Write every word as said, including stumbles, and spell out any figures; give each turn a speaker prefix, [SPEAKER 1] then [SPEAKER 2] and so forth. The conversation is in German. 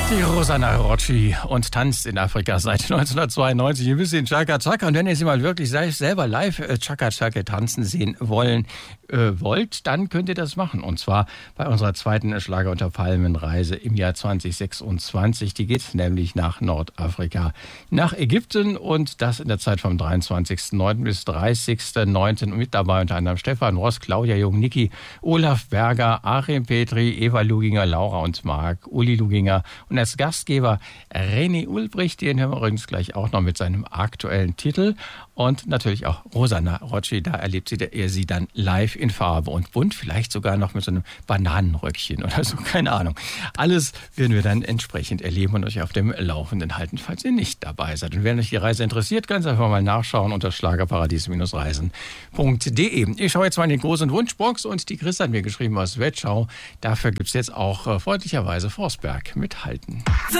[SPEAKER 1] Die Rosanna Rocci und tanzt in Afrika seit neunzehnhundertzweiundneunzig. Ihr wisst den Chaka Chaka. Und wenn ihr sie mal wirklich selber live äh, Chaka Chaka tanzen sehen wollen, äh, wollt, dann könnt ihr das machen. Und zwar bei unserer zweiten Schlager unter Palmen-Reise im Jahr zwanzig sechsundzwanzig. Die geht nämlich nach Nordafrika, nach Ägypten, und das in der Zeit vom dreiundzwanzigsten neunten bis dreißigsten neunten Mit dabei unter anderem Stefan Ross, Claudia Jung, Niki, Olaf Berger, Achim Petri, Eva Luginger, Laura und Marc, Uli Luginger und als Gastgeber René Ulbricht, den hören wir übrigens gleich auch noch mit seinem aktuellen Titel. Und natürlich auch Rosanna Rocci, da erlebt sie, er sie dann live in Farbe und bunt, vielleicht sogar noch mit so einem Bananenröckchen oder so, keine Ahnung. Alles werden wir dann entsprechend erleben und euch auf dem Laufenden halten, falls ihr nicht dabei seid. Und wenn euch die Reise interessiert, ganz einfach mal nachschauen unter schlagerparadies Reisen punkt de. Ich schaue jetzt mal in den großen Wunschbox und die Chris hat mir geschrieben aus Wettschau. Dafür gibt es jetzt auch äh, freundlicherweise Forsberg mit Halten.